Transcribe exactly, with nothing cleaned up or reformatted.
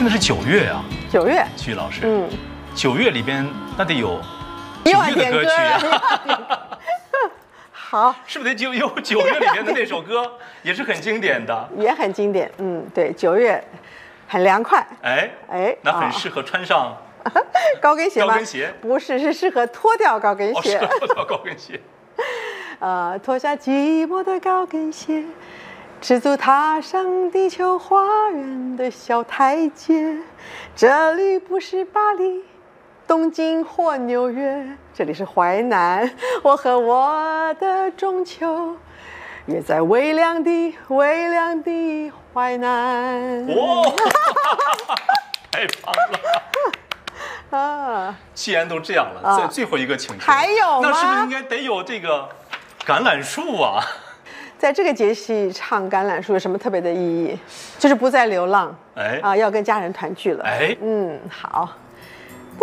听的是九月啊， 九月， 曲艺老师， 嗯， 九月里边那得有又要九月的歌曲啊， 点歌好， 是不是得就有九月里面的那首歌也是很经典的？ 也很经典，嗯，对，九月很凉快， 哎哎，啊那很适合穿上高跟鞋吗？ 高跟鞋不是，是适合脱掉高跟哦， 鞋。 适合穿高跟鞋。 呃，脱下寂寞的高跟鞋，赤足踏上地球花园的小台阶。这里不是巴黎、东京或纽约，这里是淮南。我和我的中秋约在微凉的微凉的淮南。 哇，太棒了！ 啊， 既然都这样了， 啊在最后一个请求， 还有吗那是不是应该得有这个橄榄树啊？ 在这个节气唱橄榄树有什么特别的意义？就是不再流浪， 哎啊，要跟家人团聚了。 哎， 嗯，好。